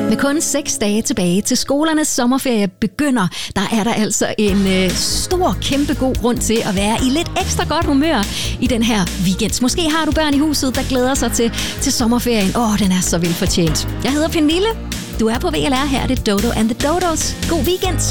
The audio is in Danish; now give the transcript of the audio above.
Med kun 6 dage tilbage til skolernes sommerferie begynder, der er der altså en stor, kæmpe god grund til at være i lidt ekstra godt humør i den her weekend. Måske har du børn i huset, der glæder sig til sommerferien. Den er så velfortjent. Jeg hedder Pernille. Du er på VLR. Her er det Dodo and the Dodos. God weekend!